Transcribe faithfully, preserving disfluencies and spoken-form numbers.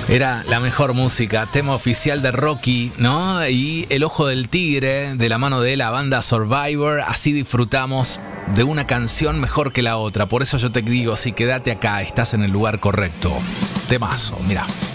Era la mejor música, tema oficial de Rocky, ¿no? Y El Ojo del Tigre, de la mano de la banda Survivor. Así disfrutamos de una canción mejor que la otra. Por eso yo te digo, sí, quédate acá, estás en el lugar correcto. Temazo, mirá.